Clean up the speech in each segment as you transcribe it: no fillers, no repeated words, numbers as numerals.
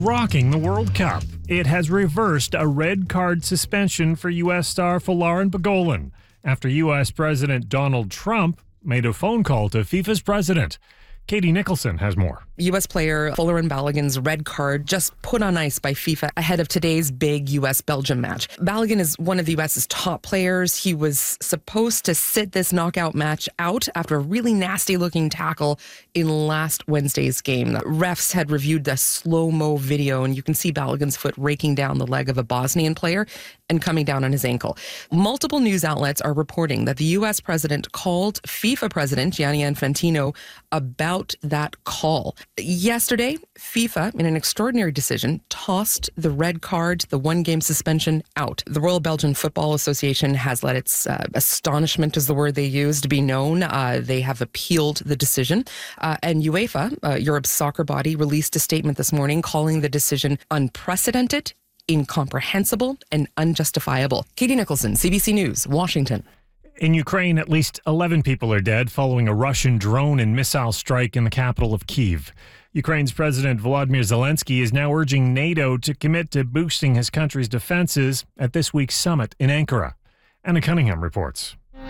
Rocking the World Cup. It has reversed a red card suspension for U.S. star Folarin Balogun after U.S. President Donald Trump made a phone call to FIFA's president. Katie Nicholson has more. U.S. player Folarin Balogun's red card just put on ice by FIFA ahead of today's big U.S.-Belgium match. Balogun is one of the U.S.'s top players. He was supposed to sit this knockout match out after a really nasty-looking tackle in last Wednesday's game. The refs had reviewed the slow-mo video, and you can see Balogun's foot raking down the leg of a Bosnian player and coming down on his ankle. Multiple news outlets are reporting that the U.S. president called FIFA president Gianni Infantino about that call. Yesterday, FIFA, in an extraordinary decision, tossed the red card, the one-game suspension, out. The Royal Belgian Football Association has let its astonishment, is the word they used, be known. They have appealed the decision. And UEFA, Europe's soccer body, released a statement this morning calling the decision unprecedented, incomprehensible, and unjustifiable. Katie Nicholson, CBC News, Washington. In Ukraine, at least 11 people are dead following a Russian drone and missile strike in the capital of Kyiv. Ukraine's President Volodymyr Zelensky is now urging NATO to commit to boosting his country's defenses at this week's summit in Ankara. Anna Cunningham reports. The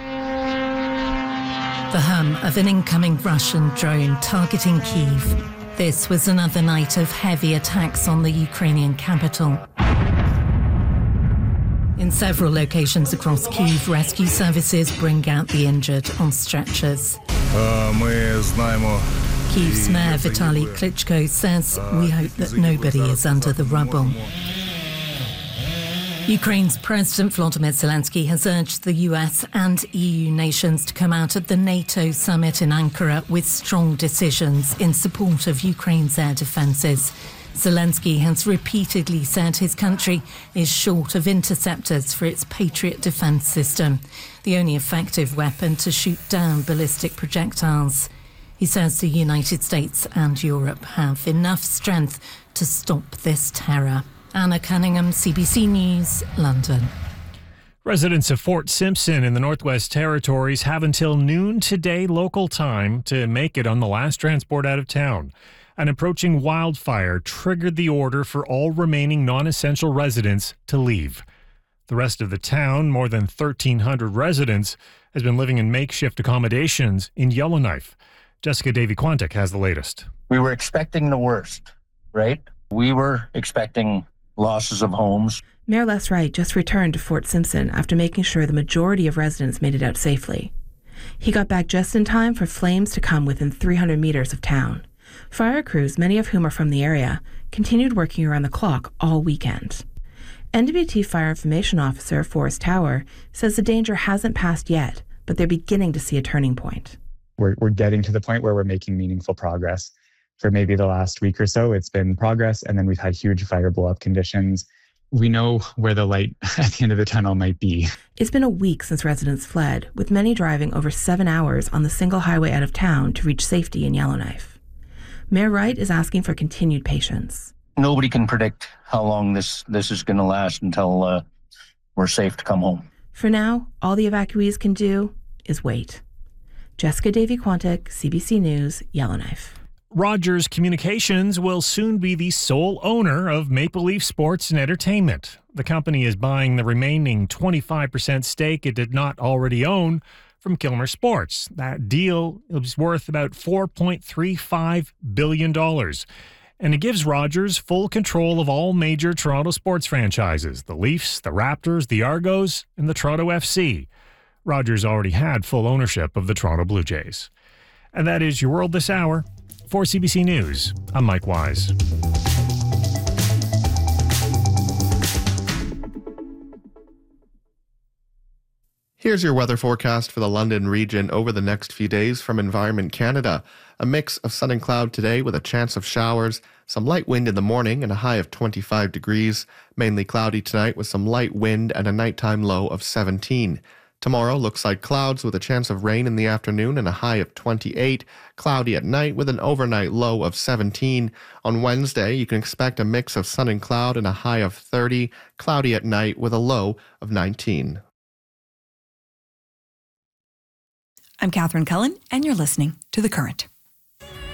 hum of an incoming Russian drone targeting Kyiv. This was another night of heavy attacks on the Ukrainian capital. In several locations across Kyiv, rescue services bring out the injured on stretchers. Kyiv's mayor Vitaly Klitschko says, "We hope that nobody is under the rubble." Ukraine's President Volodymyr Zelensky has urged the US and EU nations to come out of the NATO summit in Ankara with strong decisions in support of Ukraine's air defences. Zelensky has repeatedly said his country is short of interceptors for its Patriot defence system, the only effective weapon to shoot down ballistic projectiles. He says the United States and Europe have enough strength to stop this terror. Anna Cunningham, CBC News, London. Residents of Fort Simpson in the Northwest Territories have until noon today local time to make it on the last transport out of town. An approaching wildfire triggered the order for all remaining non-essential residents to leave. The rest of the town, more than 1,300 residents, has been living in makeshift accommodations in Yellowknife. Jessica Davy-Quantick has the latest. We were expecting the worst, right? We were expecting losses of homes. Mayor Les Wright just returned to Fort Simpson after making sure the majority of residents made it out safely. He got back just in time for flames to come within 300 meters of town. Fire crews, many of whom are from the area, continued working around the clock all weekend. NWT Fire Information Officer Forrest Tower says the danger hasn't passed yet, but they're beginning to see a turning point. We're getting to the point where we're making meaningful progress. For maybe the last week or so, it's been progress, and then we've had huge fire blow-up conditions. We know where the light at the end of the tunnel might be. It's been a week since residents fled, with many driving over 7 hours on the single highway out of town to reach safety in Yellowknife. Mayor Wright is asking for continued patience. Nobody can predict how long this is going to last until we're safe to come home. For now, all the evacuees can do is wait. Jessica Davy-Quantick, CBC News, Yellowknife. Rogers Communications will soon be the sole owner of Maple Leaf Sports and Entertainment. The company is buying the remaining 25% stake it did not already own from Kilmer Sports. That deal is worth about $4.35 billion. And it gives Rogers full control of all major Toronto sports franchises, the Leafs, the Raptors, the Argos, and the Toronto FC. Rogers already had full ownership of the Toronto Blue Jays. And that is your world this hour. For CBC News, I'm Mike Wise. Here's your weather forecast for the London region over the next few days from Environment Canada. A mix of sun and cloud today with a chance of showers, some light wind in the morning and a high of 25 degrees. Mainly cloudy tonight with some light wind and a nighttime low of 17. Tomorrow looks like clouds with a chance of rain in the afternoon and a high of 28. Cloudy at night with an overnight low of 17. On Wednesday, you can expect a mix of sun and cloud and a high of 30. Cloudy at night with a low of 19. I'm Catherine Cullen, and you're listening to The Current.